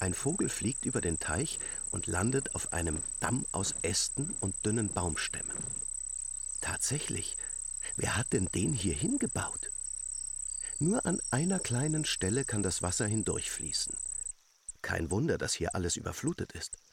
Ein Vogel fliegt über den Teich und landet auf einem Damm aus Ästen und dünnen Baumstämmen. Tatsächlich, wer hat denn den hier hingebaut? Nur an einer kleinen Stelle kann das Wasser hindurchfließen. Kein Wunder, dass hier alles überflutet ist.